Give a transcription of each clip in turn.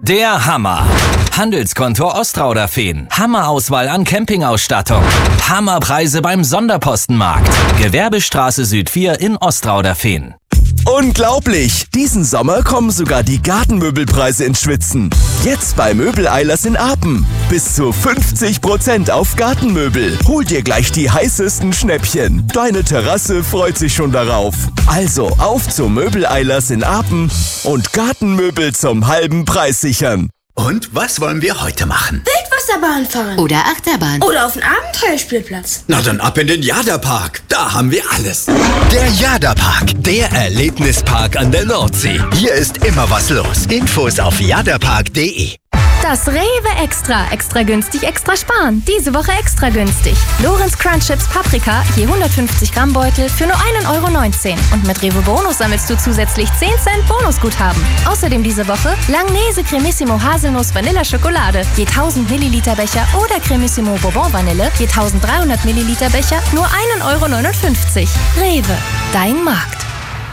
Der Hammer. Handelskonto Ostrauderfehn. Hammerauswahl an Campingausstattung. Hammerpreise beim Sonderpostenmarkt. Gewerbestraße Süd 4 in Ostrauderfehn. Unglaublich! Diesen Sommer kommen sogar die Gartenmöbelpreise ins Schwitzen. Jetzt bei Möbel-Eilers in Apen. Bis zu 50% auf Gartenmöbel. Hol dir gleich die heißesten Schnäppchen. Deine Terrasse freut sich schon darauf. Also auf zu Möbel-Eilers in Apen und Gartenmöbel zum halben Preis sichern. Und was wollen wir heute machen? Wildwasserbahn fahren. Oder Achterbahn. Oder auf den Abenteuerspielplatz. Na dann ab in den Jada-Park. Da haben wir alles. Der Jada-Park, der Erlebnispark an der Nordsee. Hier ist immer was los. Infos auf jadapark.de. Das Rewe Extra. Extra günstig, extra sparen. Diese Woche extra günstig. Lorenz Crunch Chips Paprika, je 150 Gramm Beutel für nur 1,19 €. Und mit Rewe Bonus sammelst du zusätzlich 10 Cent Bonusguthaben. Außerdem diese Woche Langnese Cremissimo Haselnuss Vanilla Schokolade, je 1000 Milliliter Becher oder Cremissimo Bourbon Vanille, je 1300 Milliliter Becher, nur 1,59 €. Rewe, dein Markt.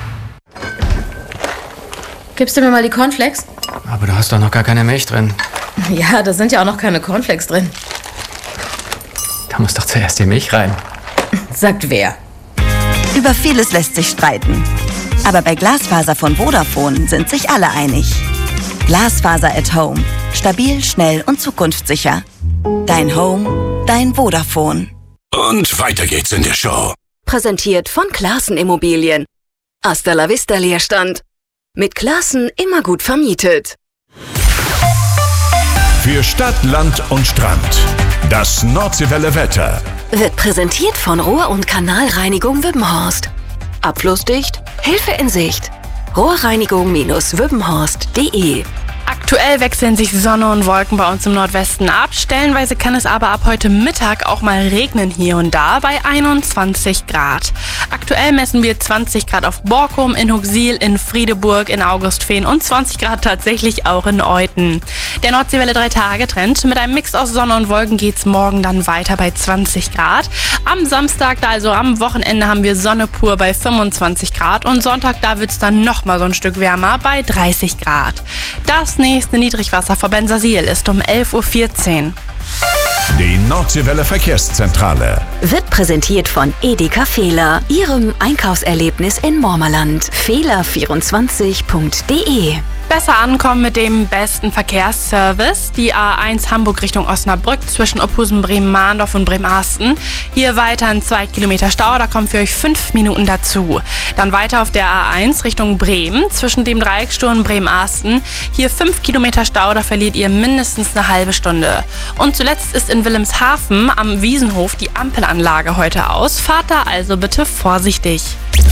Gibst du mir mal die Cornflakes? Aber du hast doch noch gar keine Milch drin. Ja, da sind ja auch noch keine Cornflakes drin. Da muss doch zuerst die Milch rein. Sagt wer? Über vieles lässt sich streiten. Aber bei Glasfaser von Vodafone sind sich alle einig. Glasfaser at Home. Stabil, schnell und zukunftssicher. Dein Home, dein Vodafone. Und weiter geht's in der Show. Präsentiert von Classen Immobilien. Hasta la Vista Leerstand. Mit Classen immer gut vermietet. Für Stadt, Land und Strand. Das Nordseewelle Wetter. Wird präsentiert von Rohr- und Kanalreinigung Wippenhorst. Abflussdicht, Hilfe in Sicht. Rohrreinigung-wippenhorst.de. Aktuell wechseln sich Sonne und Wolken bei uns im Nordwesten ab. Stellenweise kann es aber ab heute Mittag auch mal regnen hier und da bei 21 Grad. Aktuell messen wir 20 Grad auf Borkum, in Huxil, in Friedeburg, in Augustfehn und 20 Grad tatsächlich auch in Euthen. Der Nordseewelle 3-Tage-Trend. Mit einem Mix aus Sonne und Wolken geht's morgen dann weiter bei 20 Grad. Am Samstag, also am Wochenende, haben wir Sonne pur bei 25 Grad und Sonntag, da wird's dann nochmal so ein Stück wärmer bei 30 Grad. Das nächste Niedrigwasser vor Bensersiel ist um 11:14 Uhr. Die Nordseewelle Verkehrszentrale Wird präsentiert von Edeka Fehler, Ihrem Einkaufserlebnis in Mormerland. Fehler24.de. Besser ankommen mit dem besten Verkehrsservice. Die A1 Hamburg Richtung Osnabrück zwischen Ophusen, Bremen-Mahndorf und Bremen-Arsten. Hier weiter ein 2 Kilometer Stau, da kommen für euch 5 Minuten dazu. Dann weiter auf der A1 Richtung Bremen zwischen dem Dreiecksturm Bremen-Arsten. Hier 5 Kilometer Stau, da verliert ihr mindestens eine halbe Stunde. Und zuletzt ist in Wilhelmshaven am Wiesenhof die Ampelanlage heute aus. Fahrt da also bitte vorsichtig.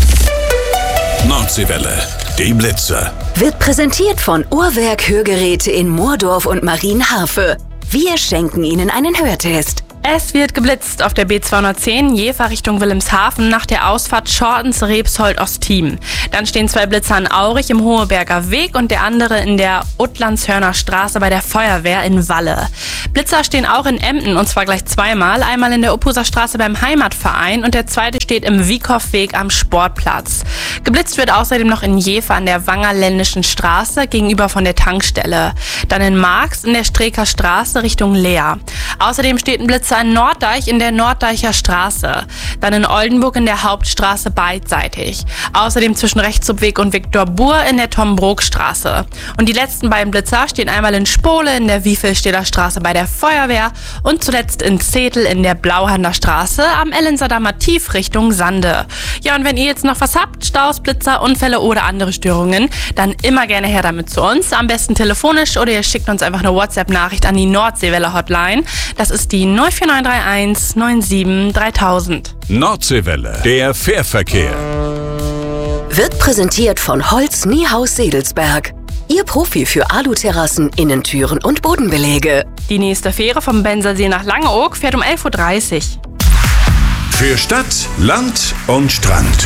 Nordseewelle, die Blitze. Wird präsentiert von Uhrwerk Hörgeräte in Moordorf und Marienhafe. Wir schenken Ihnen einen Hörtest. Es wird geblitzt auf der B210 Jever Richtung Wilhelmshaven nach der Ausfahrt Schortens-Rebsold-Ostthiem. Dann stehen 2 Blitzer an Aurich im Hoheberger Weg und der andere in der Uttlandshörner Straße bei der Feuerwehr in Walle. Blitzer stehen auch in Emden und zwar gleich zweimal. Einmal in der Uphuser Straße beim Heimatverein und der zweite steht im Wiekhoffweg am Sportplatz. Geblitzt wird außerdem noch in Jever an der Wangerländischen Straße gegenüber von der Tankstelle. Dann in Marx in der Streeker Straße Richtung Leer. Außerdem steht ein Blitzer in Norddeich in der Norddeicher Straße. Dann in Oldenburg in der Hauptstraße beidseitig. Außerdem zwischen Rechtshubweg und Viktor Buhr in der Tom-Brok-Straße. Und die letzten beiden Blitzer stehen einmal in Spole in der Wiefelstedter Straße bei der Feuerwehr und zuletzt in Zetel in der Blauhander Straße am Ellensadamer Tief Richtung Sande. Ja, und wenn ihr jetzt noch was habt, Staus, Blitzer, Unfälle oder andere Störungen, dann immer gerne her damit zu uns. Am besten telefonisch oder ihr schickt uns einfach eine WhatsApp-Nachricht an die Nordseewelle-Hotline. Das ist die 04931 97 3000. Nordseewelle, der Fährverkehr. Wird präsentiert von Holz Niehaus Sedelsberg. Ihr Profi für Aluterrassen, Innentüren und Bodenbeläge. Die nächste Fähre vom Bensersee nach Langeoog fährt um 11:30 Uhr. Für Stadt, Land und Strand.